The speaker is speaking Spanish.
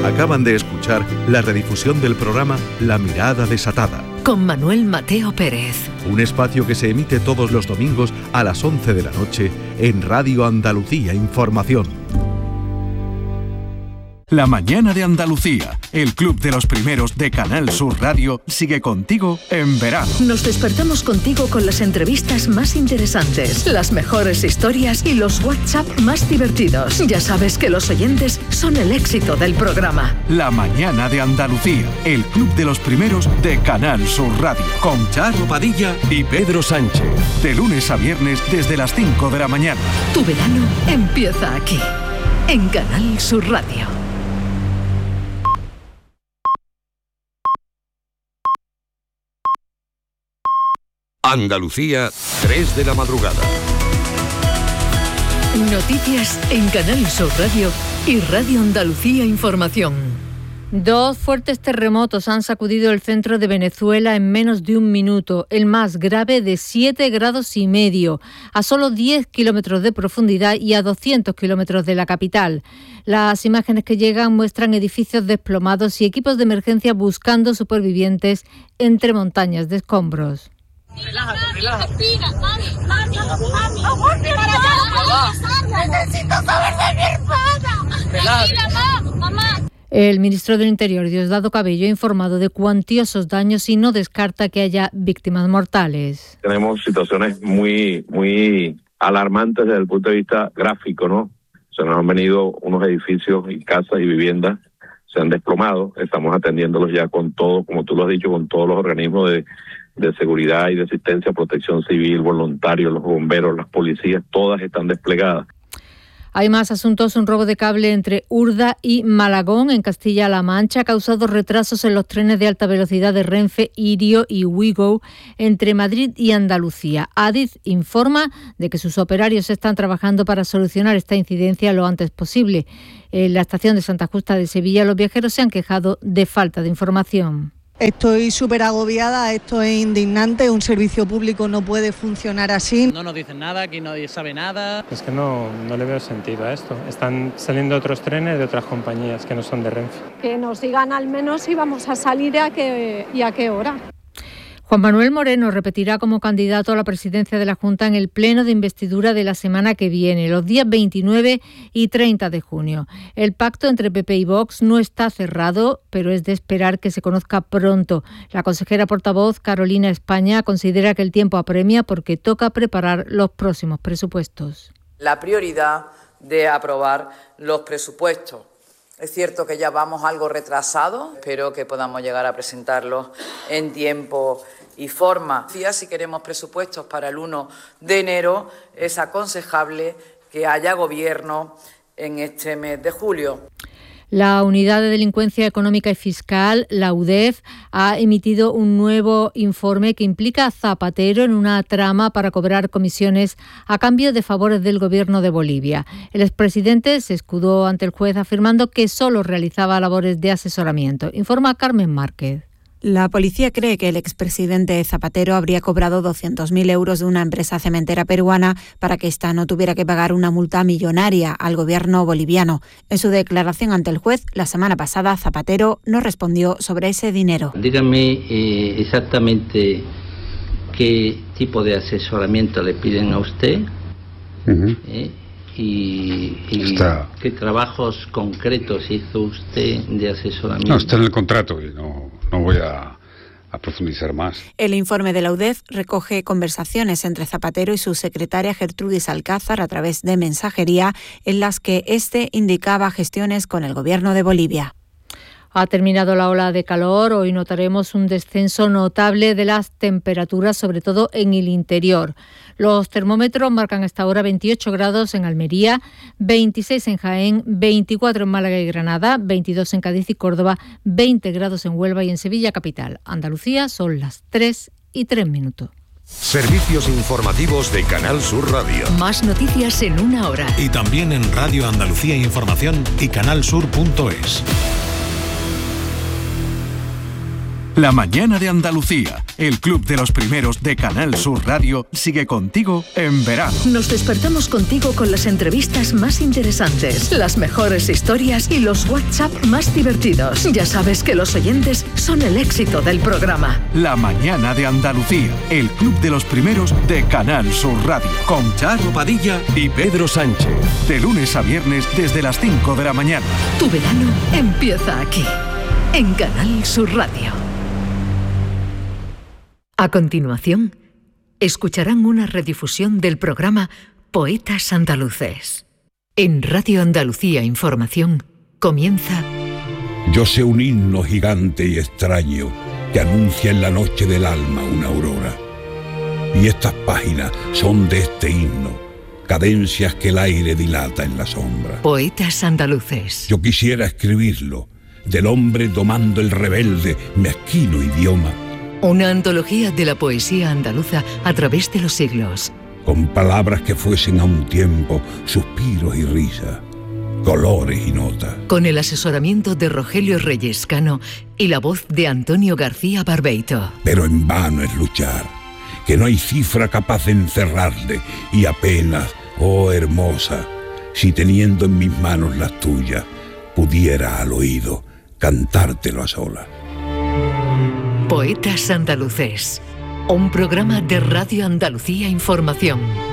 Acaban de escuchar la redifusión del programa La Mirada Desatada, con Manuel Mateo Pérez. Un espacio que se emite todos los domingos a las 11 de la noche en Radio Andalucía Información. La mañana de Andalucía, el club de los primeros de Canal Sur Radio, sigue contigo en verano. Nos despertamos contigo con las entrevistas más interesantes, las mejores historias y los WhatsApp más divertidos. Ya sabes que los oyentes son el éxito del programa. La mañana de Andalucía, el club de los primeros de Canal Sur Radio, con Charo Padilla y Pedro Sánchez. De lunes a viernes desde las 5 de la mañana. Tu verano empieza aquí, en Canal Sur Radio. Andalucía, 3 de la madrugada. Noticias en Canal Sur Radio y Radio Andalucía Información. 2 fuertes terremotos han sacudido el centro de Venezuela en menos de un minuto, el más grave de 7,5 grados, a solo 10 kilómetros de profundidad y a 200 kilómetros de la capital. Las imágenes que llegan muestran edificios desplomados y equipos de emergencia buscando supervivientes entre montañas de escombros. Relájate. Mami, para allá. Necesito saber de mi hermana. Relájate. Mamá. El ministro del Interior, Diosdado Cabello, ha informado de cuantiosos daños y no descarta que haya víctimas mortales. Tenemos situaciones muy alarmantes desde el punto de vista gráfico, ¿no? Se nos han venido unos edificios y casas y viviendas, se han desplomado. Estamos atendiéndolos ya con todo, como tú lo has dicho, con todos los organismos de seguridad y de asistencia, protección civil, voluntarios, los bomberos, las policías, todas están desplegadas. Hay más asuntos. Un robo de cable entre Urda y Malagón, en Castilla-La Mancha, ha causado retrasos en los trenes de alta velocidad de Renfe, Irio y Ouigo entre Madrid y Andalucía. Adif informa de que sus operarios están trabajando para solucionar esta incidencia lo antes posible. En la estación de Santa Justa de Sevilla, los viajeros se han quejado de falta de información. Estoy súper agobiada, esto es indignante, un servicio público no puede funcionar así. No nos dicen nada, aquí nadie sabe nada. Es que no le veo sentido a esto. Están saliendo otros trenes de otras compañías que no son de Renfe. Que nos digan al menos si vamos a salir y a qué hora. Juan Manuel Moreno repetirá como candidato a la presidencia de la Junta en el pleno de investidura de la semana que viene, los días 29 y 30 de junio. El pacto entre PP y Vox no está cerrado, pero es de esperar que se conozca pronto. La consejera portavoz Carolina España considera que el tiempo apremia porque toca preparar los próximos presupuestos. La prioridad de aprobar los presupuestos. Es cierto que ya vamos algo retrasados, espero que podamos llegar a presentarlos en tiempo y forma. Si queremos presupuestos para el 1 de enero, es aconsejable que haya gobierno en este mes de julio. La Unidad de Delincuencia Económica y Fiscal, la UDEF, ha emitido un nuevo informe que implica a Zapatero en una trama para cobrar comisiones a cambio de favores del gobierno de Bolivia. El expresidente se escudó ante el juez afirmando que solo realizaba labores de asesoramiento. Informa Carmen Márquez. La policía cree que el expresidente Zapatero habría cobrado 200.000 euros de una empresa cementera peruana para que ésta no tuviera que pagar una multa millonaria al gobierno boliviano. En su declaración ante el juez la semana pasada, Zapatero no respondió sobre ese dinero. Dígame exactamente qué tipo de asesoramiento le piden a usted. ¿Y qué trabajos concretos hizo usted de asesoramiento? No, está en el contrato y no voy a profundizar más. El informe de la UDEF recoge conversaciones entre Zapatero y su secretaria Gertrudis Alcázar a través de mensajería en las que este indicaba gestiones con el gobierno de Bolivia. Ha terminado la ola de calor. Hoy notaremos un descenso notable de las temperaturas, sobre todo en el interior. Los termómetros marcan hasta ahora 28 grados en Almería, 26 en Jaén, 24 en Málaga y Granada, 22 en Cádiz y Córdoba, 20 grados en Huelva y en Sevilla capital. Andalucía son las 3:03. Servicios informativos de Canal Sur Radio. Más noticias en una hora. Y también en Radio Andalucía Información y canalsur.es. La mañana de Andalucía, el club de los primeros de Canal Sur Radio, sigue contigo en verano. Nos despertamos contigo con las entrevistas más interesantes, las mejores historias y los WhatsApp más divertidos. Ya sabes que los oyentes son el éxito del programa. La mañana de Andalucía, el club de los primeros de Canal Sur Radio, con Charo Padilla y Pedro Sánchez. De lunes a viernes desde las 5 de la mañana. Tu verano empieza aquí, en Canal Sur Radio. A continuación, escucharán una redifusión del programa Poetas Andaluces. En Radio Andalucía Información comienza... Yo sé un himno gigante y extraño que anuncia en la noche del alma una aurora. Y estas páginas son de este himno, cadencias que el aire dilata en la sombra. Poetas Andaluces. Yo quisiera escribirlo, del hombre domando el rebelde, mezquino idioma. Una antología de la poesía andaluza a través de los siglos. Con palabras que fuesen a un tiempo suspiros y risas, colores y notas. Con el asesoramiento de Rogelio Reyes Cano y la voz de Antonio García Barbeito. Pero en vano es luchar, que no hay cifra capaz de encerrarle, y apenas, oh hermosa, si teniendo en mis manos las tuyas, pudiera al oído cantártelo a solas. Poetas Andaluces, un programa de Radio Andalucía Información.